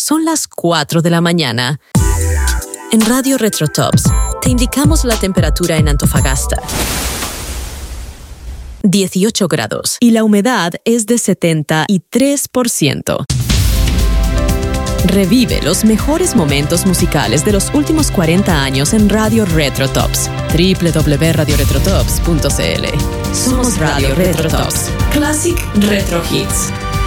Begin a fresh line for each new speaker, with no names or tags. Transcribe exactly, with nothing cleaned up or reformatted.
Son las cuatro de la mañana. En Radio Retro Tops te indicamos la temperatura en Antofagasta. dieciocho grados y la humedad es de setenta y tres por ciento. Revive los mejores momentos musicales de los últimos cuarenta años en Radio Retro Tops. doble u doble u doble u punto radio retro tops punto c l. Somos Radio Retro Tops. Classic Retro Hits.